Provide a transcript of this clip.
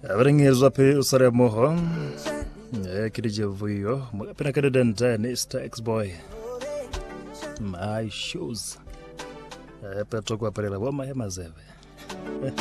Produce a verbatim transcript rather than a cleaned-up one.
Abaringizwa pe usare moho. Eh kirije vuyo. Mwapena kada ndani Star X boy. My shoes. Eh petro kwa parela wa mahema zeve.